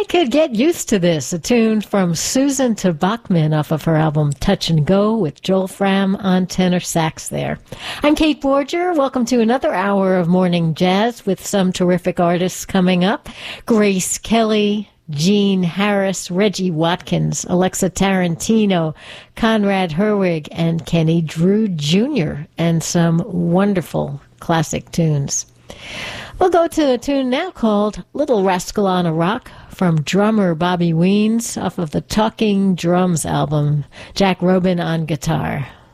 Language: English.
Could Get Used to This, a tune from Susan to Bachman off of her album Touch and Go with Joel Fram on tenor sax there. I'm Kate Borger. Welcome to another hour of Morning Jazz with some terrific artists coming up. Grace Kelly, Gene Harris, Reggie Watkins, Alexa Tarantino, Conrad Herwig, and Kenny Drew Jr., and some wonderful classic tunes. We'll go to a tune now called Little Rascal on a Rock from drummer Bobby Weens off of the Talking Drums album. Jack Robin on guitar.